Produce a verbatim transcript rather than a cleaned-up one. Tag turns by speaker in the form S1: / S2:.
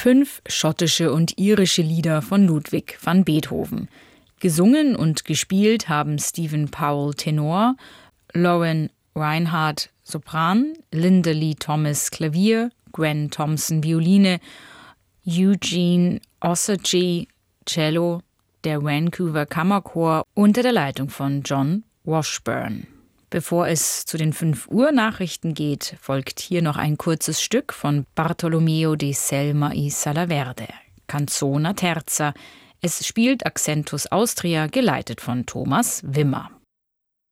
S1: Fünf schottische und irische Lieder von Ludwig van Beethoven. Gesungen und gespielt haben Stephen Powell Tenor, Lauren Reinhardt Sopran, Linda Lee Thomas Klavier, Gwen Thompson Violine, Eugene Osage Cello, der Vancouver Kammerchor unter der Leitung von John Washburn. Bevor es zu den fünf Uhr Nachrichten geht, folgt hier noch ein kurzes Stück von Bartolomeo di Selma y Salaverde, Canzona Terza. Es spielt Accentus Austria, geleitet von Thomas Wimmer.